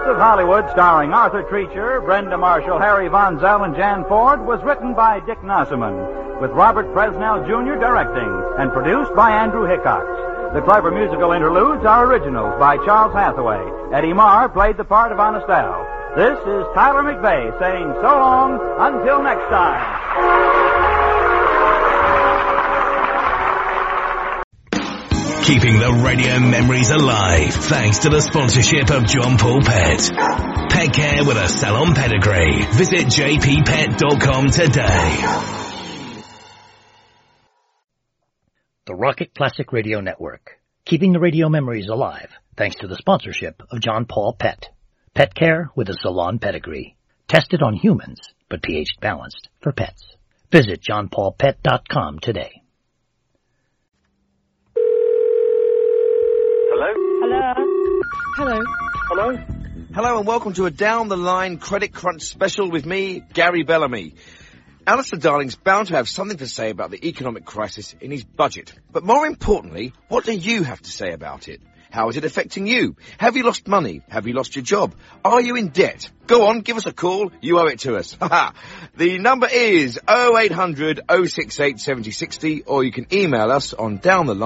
of Hollywood, starring Arthur Treacher, Brenda Marshall, Harry Von Zell, and Jan Ford, was written by Dick Nossaman, with Robert Presnell Jr. directing, and produced by Andrew Hickox. The clever musical interludes are originals by Charles Hathaway. Eddie Marr played the part of Honest Al. This is Tyler McVeigh saying so long until next time. Keeping the radio memories alive thanks to the sponsorship of John Paul Pet. Pet care with a salon pedigree. Visit jppet.com today. The Rocket Classic Radio Network. Keeping the radio memories alive thanks to the sponsorship of John Paul Pet. Pet care with a salon pedigree. Tested on humans, but pH balanced for pets. Visit johnpaulpet.com today. Hello? Hello? Hello and welcome to a Down the Line Credit Crunch special with me, Gary Bellamy. Alistair Darling's bound to have something to say about the economic crisis in his budget. But more importantly, what do you have to say about it? How is it affecting you? Have you lost money? Have you lost your job? Are you in debt? Go on, give us a call. You owe it to us. The number is 0800 068 7060, or you can email us on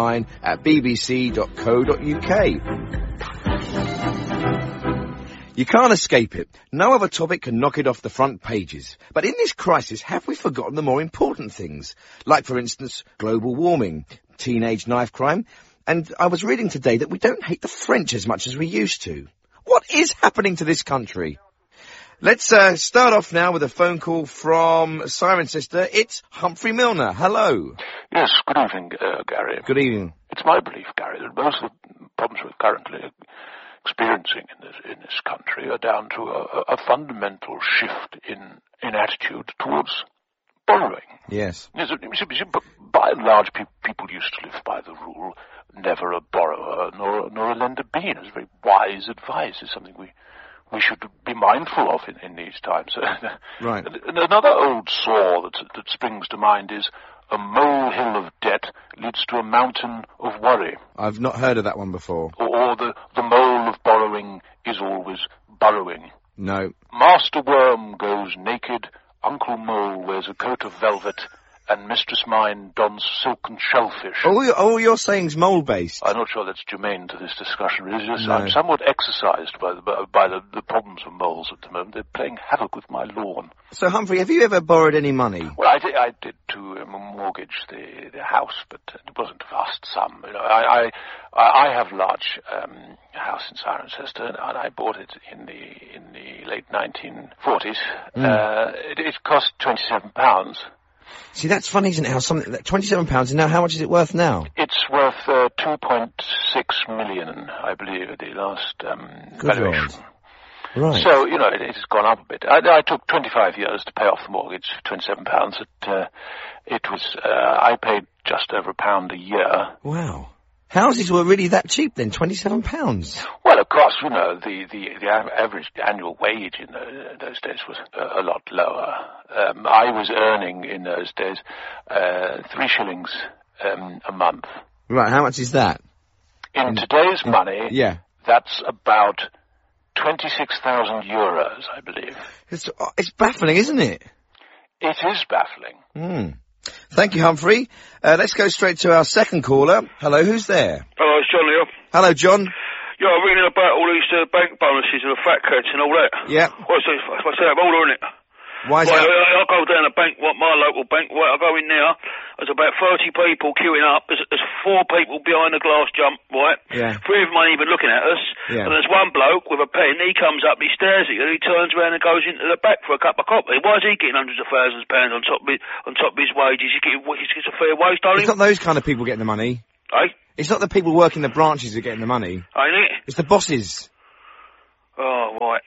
downtheline@bbc.co.uk. You can't escape it. No other topic can knock it off the front pages. But in this crisis, have we forgotten the more important things? Like, for instance, global warming, teenage knife crime. And I was reading today that we don't hate the French as much as we used to. What is happening to this country? Let's start off now with a phone call from Cirencester. It's Humphrey Milner. Hello. Yes, good evening, Gary. Good evening. It's my belief, Gary, that most of the problems we're currently experiencing in this country are down to a fundamental shift in attitude towards borrowing. Yes. By and large, people used to live by the rule, never a borrower nor a lender be. It's very wise advice. It's something we should be mindful of in these times. Right. And another old saw that springs to mind is a molehill of debt leads to a mountain of worry. I've not heard of that one before. Or the mole of borrowing is always burrowing. No. Master Worm goes naked, Uncle Mole wears a coat of velvet, and Mistress Mine dons silken shellfish. All you're saying is mole-based. I'm not sure that's germane to this discussion. Really. No. I'm somewhat exercised by the problems of moles at the moment. They're playing havoc with my lawn. So, Humphrey, have you ever borrowed any money? Well, I did to mortgage the house, but it wasn't a vast sum. You know, I have a large house in Cirencester, and I bought it in the late 1940s. It cost £27. See, that's funny, isn't it? How something that £27 and now how much is it worth now? It's worth 2.6 million, I believe, at the last valuation. Right. So, you know, it has gone up a bit. I took 25 years to pay off the mortgage, £27. I paid just over £1 a year. Wow. Houses were really that cheap then, £27? Well, of course, you know, the average annual wage in those days was a lot lower. I was earning in those days 3 shillings a month. Right, how much is that? In today's money, yeah, that's about 26,000 euros, I believe. It's baffling, isn't it? It is baffling. Thank you, Humphrey. Let's go straight to our second caller. Hello, who's there? Hello, it's John here. Hello, John. Yeah, I'm reading about all these bank bonuses and the fat cats and all that. Yeah. What's that order, isn't it? Why is that? I go down the bank, my local bank, I go in there, there's about 30 people queuing up, there's 4 people behind the glass jump, right? Yeah. 3 of them ain't even looking at us, yeah. And there's one bloke with a pen, he comes up, he stares at you, and he turns around and goes into the back for a cup of coffee. Why is he getting hundreds of thousands of pounds on top of his wages? He gets a fair wage, don't he? It's not those kind of people getting the money. Eh? It's not the people working the branches who are getting the money. Ain't it? It's the bosses. Oh, right.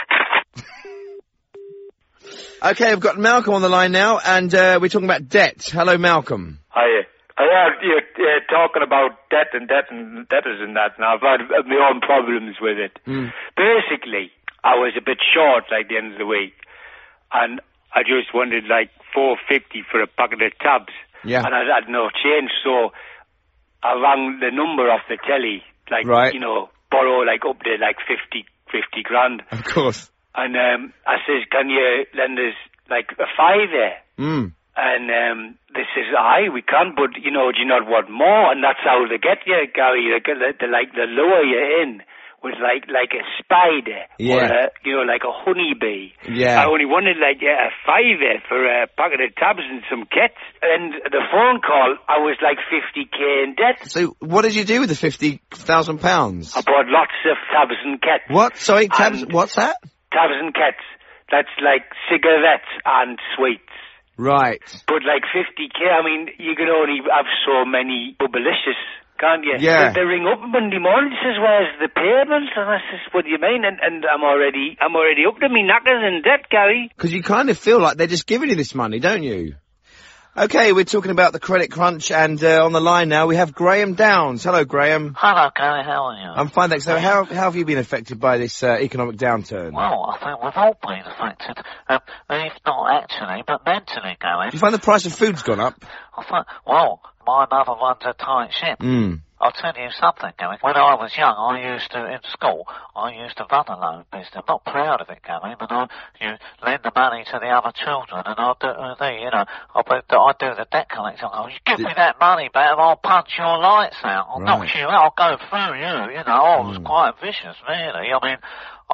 Okay, I've got Malcolm on the line now, and we're talking about debt. Hello, Malcolm. Hiya. You're talking about debt and debtors and that, and I've had my own problems with it. Basically, I was a bit short, like, the end of the week, and I just wanted, like, $4.50 for a packet of tabs. Yeah. And I had no change, so I rang the number off the telly, like, right. you know, borrow, like, up to, like, 50 50 grand. Of course. And I says, can you lend us like a fiver? Mm. And they says, aye, we can, but do you not want more? And that's how they get you, Gary. They lure you in with like a spider, or like a honeybee. Yeah. I only wanted a fiver for a packet of tabs and some kits. And the phone call, I was like 50k in debt. So what did you do with the £50,000? I bought lots of tabs and kits. What? Sorry, tabs. What's that? Tabs and kits. That's like cigarettes and sweets. Right. But like 50k, I mean, you can only have so many Bubblicious, can't you? Yeah. They ring up Monday morning and says, where's the payment? And I says, what do you mean? And I'm already up to me knackers in debt, Gary. Because you kind of feel like they're just giving you this money, don't you? Okay, we're talking about the credit crunch, and on the line now we have Graham Downs. Hello, Graham. Hello, Gary. How are you? I'm fine, thanks. So how have you been affected by this economic downturn? Well, I think we've all been affected, if not actually, but mentally, Gary. Do you find the price of food's gone up? I thought, well, my mother runs a tight ship. I'll tell you something, Gary. When I was young, in school, I used to run a loan business. I'm not proud of it, Gary, but you lend the money to the other children, and I'll do the debt collection. You give me that money back and I'll punch your lights out. I'll knock you out. I'll go through you. I was quite vicious, really. I mean,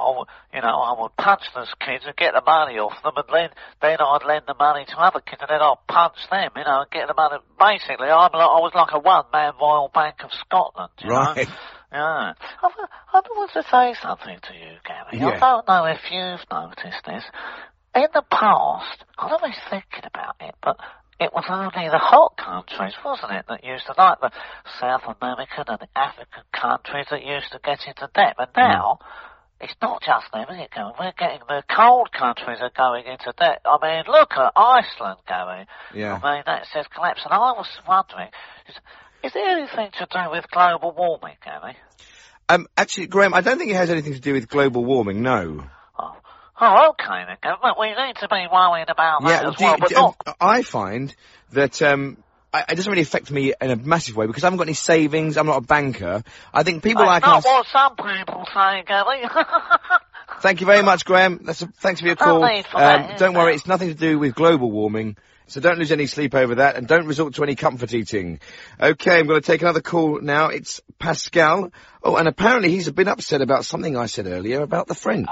I would punch those kids and get the money off them, and then I'd lend the money to other kids, and then I'd punch them, and get the money. Basically, I was like a one-man Royal Bank of Scotland, you know? Yeah. I want to say something to you, Gary. Yeah. I don't know if you've noticed this. In the past, I was always thinking about it, but it was only the hot countries, wasn't it, that used to, like the South American and the African countries that used to get into debt. But now, it's not just them, is it, Gary? We're getting the cold countries are going into debt. I mean, look at Iceland, Gary. Yeah. I mean, that says collapse. And I was wondering, is there anything to do with global warming, Gary? Actually, Graham, I don't think it has anything to do with global warming, no. Oh, okay, then. But we need to be worried about that as well. But I find that it doesn't really affect me in a massive way because I haven't got any savings. I'm not a banker. I think people like us. That's not what some people say, Gary. Thank you very much, Graham. Thanks for your call. Don't worry, it's nothing to do with global warming. So don't lose any sleep over that, and don't resort to any comfort eating. Okay, I'm going to take another call now. It's Pascal. Oh, and apparently he's a bit upset about something I said earlier about the French.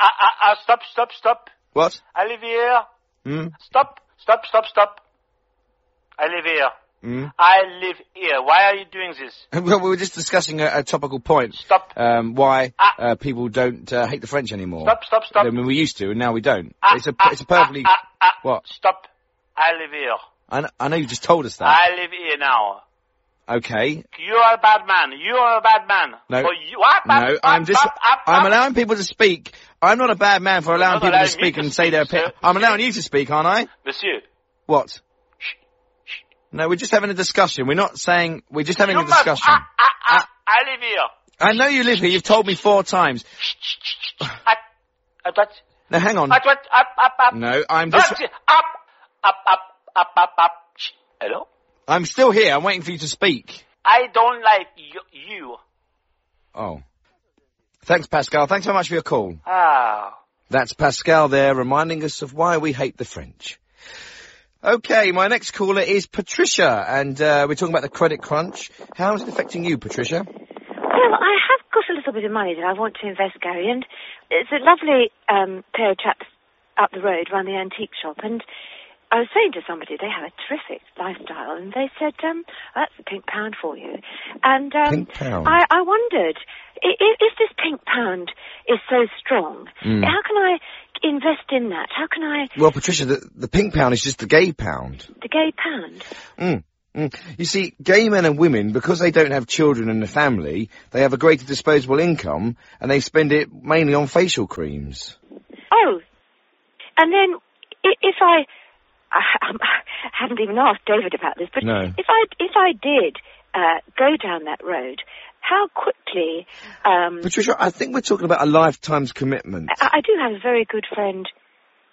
Stop. What? I live here. Stop. I live here. I live here. Why are you doing this? Well, we were just discussing a topical point. Stop. Why people don't hate the French anymore. Stop. I mean, we used to, and now we don't. It's a perfectly... What? Stop. I live here. I know you just told us that. I live here now. Okay. You are a bad man. No. No, I'm allowing people to speak. I'm not a bad man for allowing people to speak and say their opinion. I'm allowing you to speak, aren't I? Monsieur. What? Shh. No, we're just having a discussion. We're not saying... We're just having a discussion. I live here. I know you live here. You've told me 4 times. What? No, hang on. Up. No, I'm just... Up. Hello? I'm still here. I'm waiting for you to speak. I don't like you. Oh. Thanks, Pascal. Thanks so much for your call. Ah. That's Pascal there reminding us of why we hate the French. Okay, my next caller is Patricia, and we're talking about the credit crunch. How is it affecting you, Patricia? Well, I have got a little bit of money that I want to invest, Gary, and it's a lovely pair of chaps up the road run the antique shop, and I was saying to somebody they have a terrific lifestyle, and they said, that's the Pink Pound for you. And Pink Pound. I wondered, if this Pink Pound is so strong, how can I invest in that? How can I... Well, Patricia, the Pink Pound is just the gay pound. The gay pound? You see, gay men and women, because they don't have children in the family, they have a greater disposable income, and they spend it mainly on facial creams. Oh, and then if I hadn't even asked David about this, but no. if I did go down that road, how quickly... Patricia, I think we're talking about a lifetime's commitment. I do have a very good friend,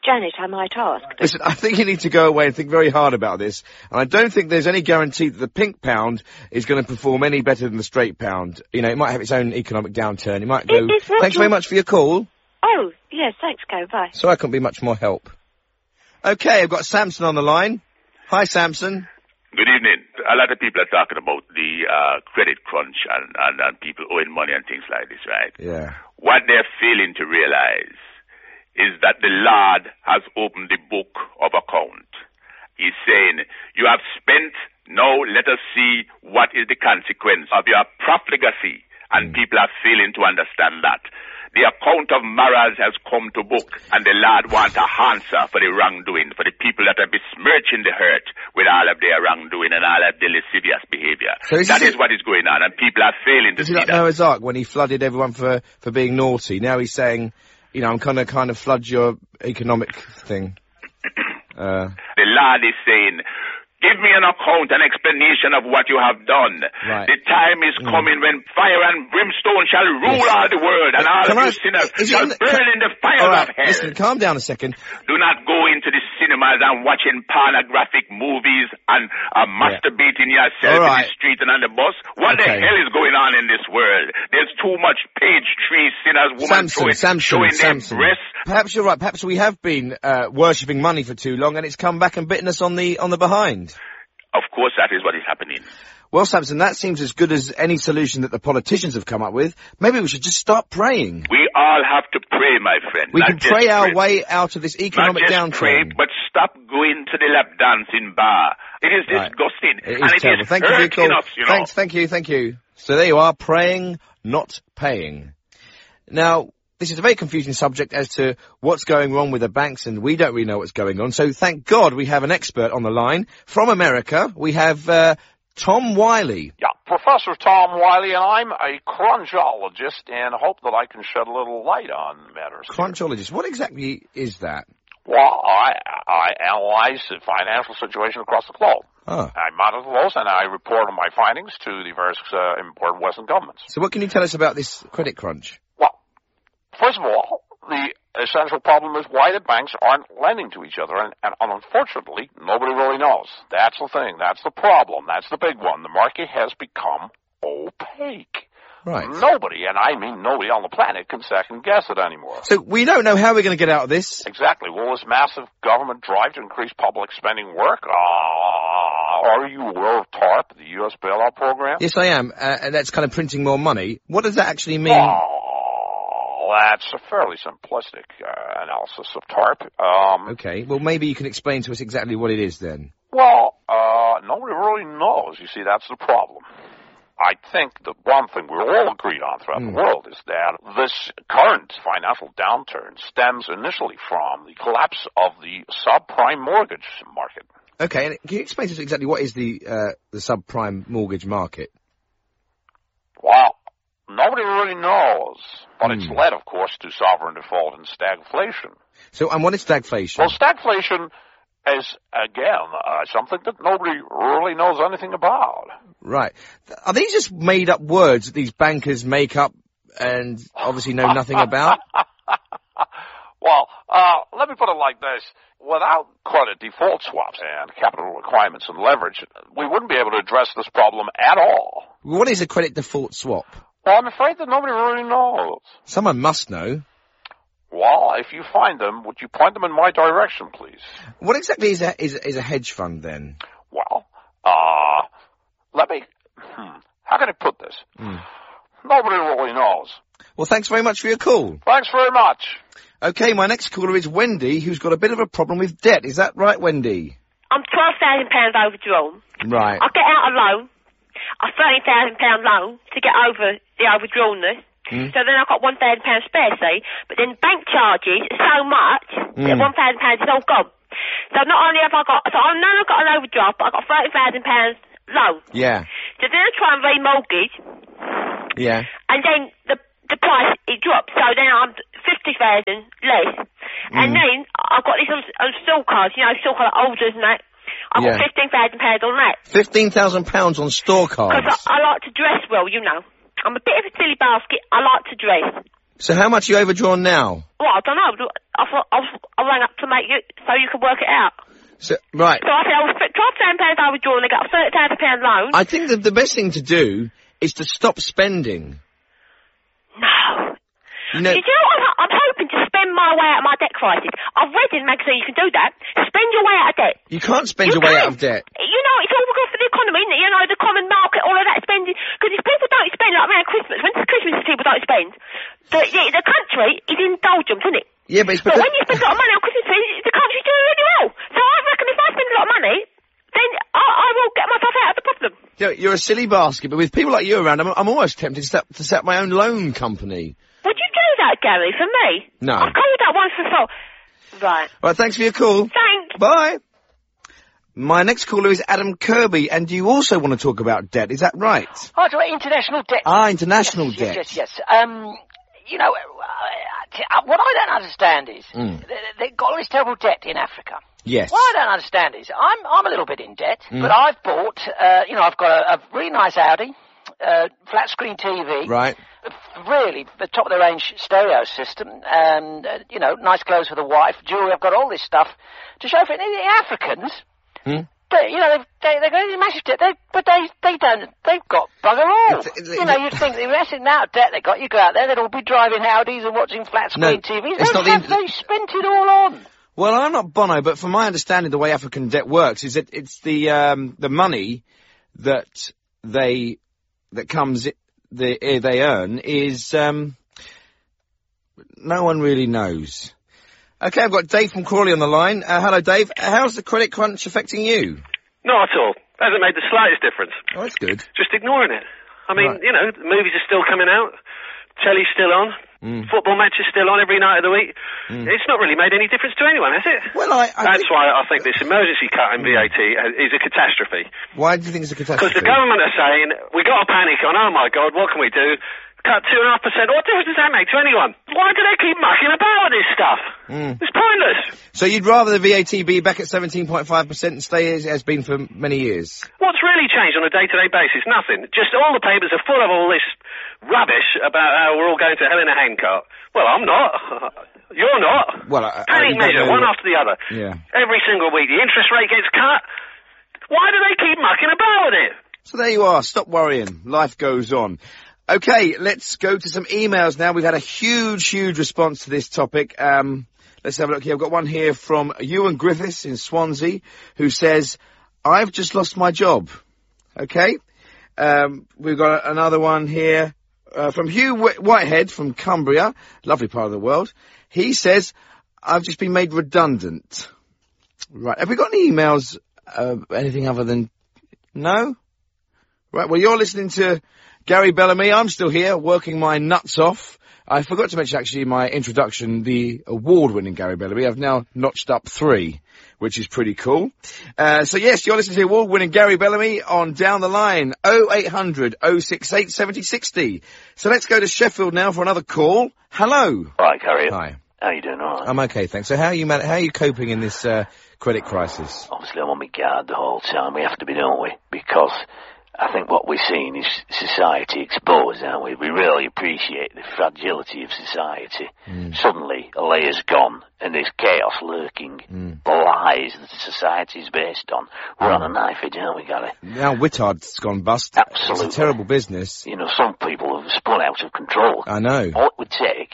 Janet, I might ask. Listen, I think you need to go away and think very hard about this. And I don't think there's any guarantee that the pink pound is going to perform any better than the straight pound. You know, it might have its own economic downturn. It might go... Thanks very much for your call. Oh, yes, thanks, Gary. Bye. Sorry I couldn't be much more help. Okay, I've got Samson on the line. Hi, Samson. Good evening. A lot of people are talking about the credit crunch and people owing money and things like this, right? Yeah. What they're failing to realize is that the Lord has opened the book of account. He's saying, you have spent, now let us see what is the consequence of your profligacy. And people are failing to understand that. The account of morals has come to book, and the Lord wants a answer for the wrongdoing, for the people that are besmirching the hurt with all of their wrongdoing and all of their lascivious behavior. So that is what is going on, and people are failing to see that. Noah's Ark, when he flooded everyone for being naughty, now he's saying, you know, I'm gonna kind of flood your economic thing. The Lord is saying, give me an account, an explanation of what you have done. Right. The time is coming when fire and brimstone shall rule all the world, and all of you sinners shall burn in the fire of hell. Listen, calm down a second. Do not go into the cinemas and watching pornographic movies and masturbating yourself in the street and on the bus. What the hell is going on in this world? There's too much page tree sinners, women showing their breasts. Perhaps you're right. Perhaps we have been worshipping money for too long, and it's come back and bitten us on the behind. Of course, that is what is happening. Well, Samson, that seems as good as any solution that the politicians have come up with. Maybe we should just start praying. We all have to pray, my friend. We can pray our way out of this economic downturn. Not just pray, but stop going to the lap dancing bar. It is disgusting. It is terrible. Thank you for your call. Us, you know. Thank you. So there you are, praying, not paying. Now, this is a very confusing subject as to what's going wrong with the banks, and we don't really know what's going on. So thank God we have an expert on the line. From America, we have Tom Wiley. Yeah, Professor Tom Wiley, and I'm a crunchologist and hope that I can shed a little light on matters. Crunchologist, what exactly is that? Well, I analyze the financial situation across the globe. Oh. I monitor those, and I report on my findings to the various important Western governments. So what can you tell us about this credit crunch? First of all, the essential problem is why the banks aren't lending to each other, and unfortunately, nobody really knows. That's the thing. That's the problem. That's the big one. The market has become opaque. Right. Nobody, and I mean nobody on the planet, can second guess it anymore. So we don't know how we're going to get out of this. Exactly. Will this massive government drive to increase public spending work? Are you aware of TARP, the U.S. bailout program? Yes, I am. And that's kind of printing more money. What does that actually mean? That's a fairly simplistic analysis of TARP. Okay, well, maybe you can explain to us exactly what it is then. Well, nobody really knows. You see, that's the problem. I think the one thing we're all agreed on throughout the world is that this current financial downturn stems initially from the collapse of the subprime mortgage market. Okay, and can you explain to us exactly what is the subprime mortgage market? Well, nobody really knows, but it's led, of course, to sovereign default and stagflation. So, and what is stagflation? Well, stagflation is, again, something that nobody really knows anything about. Right. Are these just made-up words that these bankers make up and obviously know nothing about? Well, let me put it like this. Without credit default swaps and capital requirements and leverage, we wouldn't be able to address this problem at all. What is a credit default swap? Well, I'm afraid that nobody really knows. Someone must know. Well, if you find them, would you point them in my direction, please? What exactly is a hedge fund, then? Well, let me... how can I put this? Nobody really knows. Well, thanks very much for your call. Thanks very much. Okay, my next caller is Wendy, who's got a bit of a problem with debt. Is that right, Wendy? I'm £12,000 overdrawn. Right. I get out a loan, a £30,000 loan to get over the overdrawnness. So then I've got £1,000 spare, see? But then bank charges so much that £1,000 is all gone. So not only have I got, so I know I've got an overdraft, but I've got £30,000 loan. Yeah. So then I try and remortgage. Yeah. And then the price, it drops. So then I'm 50,000 less. And then I've got this on store cards, you know, store card holders and that. I've got £15,000 on that. £15,000 on store cards? Because I like to dress well, you know. I'm a bit of a silly basket. I like to dress. So how much are you overdrawn now? Well, I don't know. I rang up to make it so you can work it out. So, right. So I said I was £12,000 overdrawn and I got a £30,000 loan. I think that the best thing to do is to stop spending. No. You know, I'm hoping to spend my way out of my debt crisis. I've read in the magazine you can do that. Spend your way out of debt. you can't spend your way out of debt. You know, it's all good for the economy, isn't it? You know, the common market, all of that spending. Because if people don't spend, like around Christmas, when it's Christmas people don't spend, the country is in doldrums, isn't it? Yeah, but when you spend a lot of money on Christmas, the country's doing really well. So I reckon if I spend a lot of money, then I will get myself out of the problem. You're a silly basket, but with people like you around, I'm almost tempted to set up my own loan company. Would you do that, Gary, for me? No. I've called that once before. Right. Right, thanks for your call. Thanks. Bye. My next caller is Adam Kirby, and you also want to talk about debt, is that right? Oh, to international debt. International debt. Yes. You know, what I don't understand is they've got all this terrible debt in Africa. Yes. What I don't understand is I'm a little bit in debt, but I've bought, I've got a really nice Audi, flat screen TV. Right. Really, the top of the range stereo system, and nice clothes for the wife, jewelry. I've got all this stuff to show for it. The Africans, they've got massive debt, but they don't. They've got bugger all. You'd think the rest of that debt they got, you go out there, they'd all be driving Audis and watching flat screen TVs. They spent it all on. Well, I'm not Bono, but from my understanding, the way African debt works is that it's the money that they earn is, no one really knows. Okay, I've got Dave from Crawley on the line. Hello, Dave. How's the credit crunch affecting you? Not at all. Hasn't made the slightest difference. Oh, that's good. Just ignoring it. I mean, Right. the movies are still coming out. Telly's still on. Football matches still on every night of the week. It's not really made any difference to anyone, has it? Well, That's why I think this emergency cut in VAT is a catastrophe. Why do you think it's a catastrophe? Because the government are saying, we got a panic on, oh my God, what can we do? Cut 2.5%. What difference does that make to anyone? Why do they keep mucking about with this stuff? It's pointless. So you'd rather the VAT be back at 17.5% and stay as it has been for many years? What's really changed on a day-to-day basis? Nothing. Just all the papers are full of all this rubbish about how we're all going to hell in a handcart. Well, I'm not. You're not. Well, Panic measure, one after the other. Yeah. Every single week the interest rate gets cut. Why do they keep mucking about with it? So there you are. Stop worrying. Life goes on. Okay, let's go to some emails now. We've had a huge response to this topic. Let's have a look here. I've got one here from Ewan Griffiths in Swansea, who says, I've just lost my job. Okay. We've got another one here from Hugh Whitehead from Cumbria, lovely part of the world. He says, I've just been made redundant. Right. Have we got any emails, anything other than... No? Right. Well, you're listening to Gary Bellamy. I'm still here working my nuts off. I forgot to mention actually in my introduction the award-winning Gary Bellamy. I've now notched up 3, which is pretty cool. So yes, you're listening to the award-winning Gary Bellamy on Down the Line, 0800 068 7060. So let's go to Sheffield now for another call. Hello. Hi, Gary. Hi. How you doing? All right. I'm okay, thanks. So how are you coping in this credit crisis? Obviously, I'm on my guard the whole time. We have to be, don't we? Because I think what we're seeing is society exposed, aren't we? We really appreciate the fragility of society. Suddenly, a layer's gone, and there's chaos lurking. The lies that society is based on. We're on a knife edge, aren't we, Gary? Now Wittard's gone bust. Absolutely. It's a terrible business. Some people have spun out of control. I know. All it would take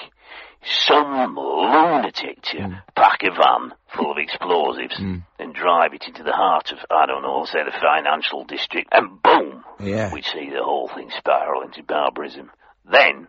some lunatic to pack a van full of explosives and drive it into the heart of, I don't know, say the financial district, and boom, we'd see the whole thing spiral into barbarism. Then,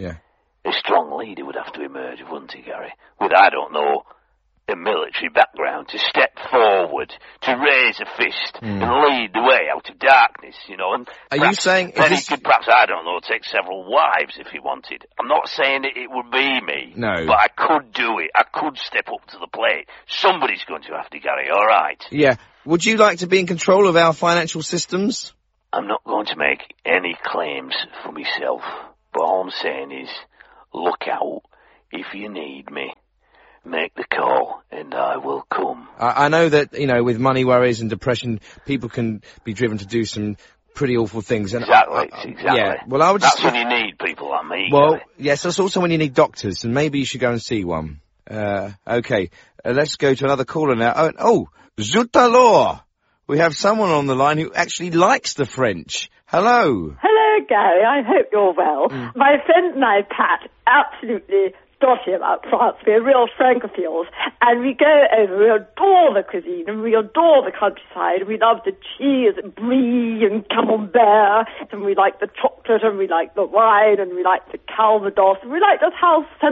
a strong leader would have to emerge, wouldn't he, Gary? With, I don't know, a military background to step forward, to raise a fist and lead the way out of darkness, and are you saying... Then he could perhaps, I don't know, take several wives if he wanted. I'm not saying that it would be me. No. But I could do it. I could step up to the plate. Somebody's going to have to, Gary, all right? Yeah. Would you like to be in control of our financial systems? I'm not going to make any claims for myself. But all I'm saying is, look out. If you need me, make the call, and I will come. I know that, with money worries and depression, people can be driven to do some pretty awful things. And Exactly. Yeah. Well, I would That's when you need people like me. Well, yes, that's also when you need doctors, and maybe you should go and see one. Okay. Let's go to another caller now. Oh, Zut alors! We have someone on the line who actually likes the French. Hello. Hello, Gary. I hope you're well. My friend and I, Pat, absolutely dotty about France. We're real francophiles. And we go over, we adore the cuisine, and we adore the countryside. We love the cheese, brie and camembert, and we like the chocolate, and we like the wine, and we like the calvados, and we like just how